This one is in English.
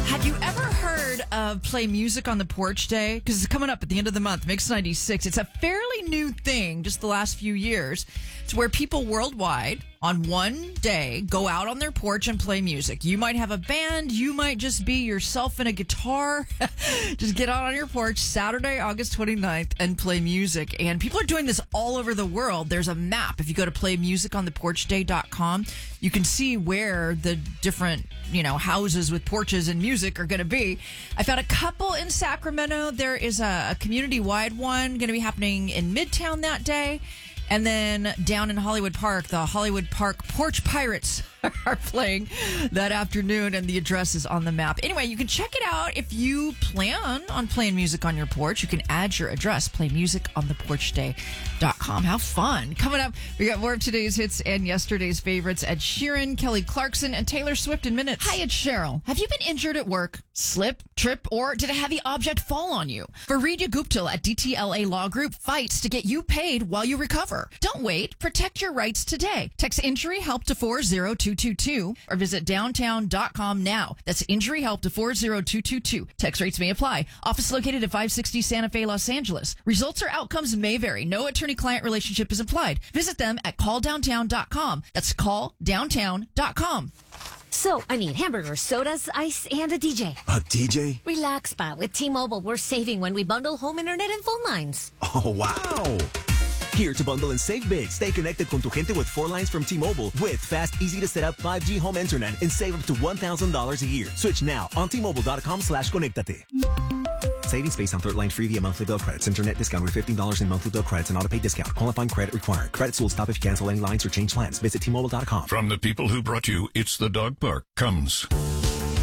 Have you ever heard of Play Music on the Porch Day? Because it's coming up at the end of the month, Mix 96. It's a fairly new thing, just the last few years. It's where people worldwide on one day go out on their porch and play music. You might have a band. You might just be yourself and a guitar. Just get out on your porch Saturday, August 29th and play music. And people are doing this all over the world. There's a map. If you go to playmusicontheporchday.com, you can see where the different, houses with porches and music are going to be. I found a couple in Sacramento. There is a community-wide one going to be happening in Midtown that day. And then down in Hollywood Park, the Hollywood Park Porch Pirates are playing that afternoon, and the address is on the map. Anyway, you can check it out if you plan on playing music on your porch. You can add your address, playmusicontheporchday.com. How fun. Coming up, we got more of today's hits and yesterday's favorites. Ed Sheeran, Kelly Clarkson, and Taylor Swift in minutes. Hi, it's Cheryl. Have you been injured at work? Slip, trip, or did a heavy object fall on you? Faridya Guptal at DTLA Law Group fights to get you paid while you recover. Don't wait. Protect your rights today. Text Injury Help to 40222 or visit downtown.com now. That's Injury Help to 40222. Text rates may apply. Office located at 560 Santa Fe, Los Angeles. Results or outcomes may vary. No attorney-client relationship is implied. Visit them at calldowntown.com. That's calldowntown.com. So, I need hamburgers, sodas, ice, and a DJ. A DJ? Relax, Pa. With T-Mobile, we're saving when we bundle home internet and phone lines. Oh, wow. Here to bundle and save big. Stay connected con tu gente with 4 lines from T-Mobile. With fast, easy to set up 5G home internet and save up to $1,000 a year. Switch now on T-Mobile.com/conectate. Savings based on third line free via monthly bill credits. Internet discount with $15 in monthly bill credits and auto-pay discount. Qualifying credit required. Credits will stop if you cancel any lines or change plans. Visit T-Mobile.com. From the people who brought you It's the Dog Park comes